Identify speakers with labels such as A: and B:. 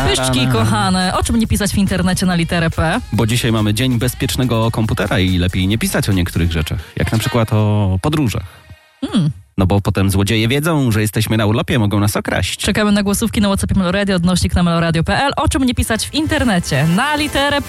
A: Pyszczki kochane, o czym nie pisać w internecie na literę P?
B: Bo dzisiaj mamy Dzień Bezpiecznego Komputera i lepiej nie pisać o niektórych rzeczach, jak na przykład o podróżach. No bo potem złodzieje wiedzą, że jesteśmy na urlopie, mogą nas okraść.
A: Czekamy na głosówki na WhatsAppie Meloradio, odnośnik na meloradio.pl. O czym nie pisać w internecie na literę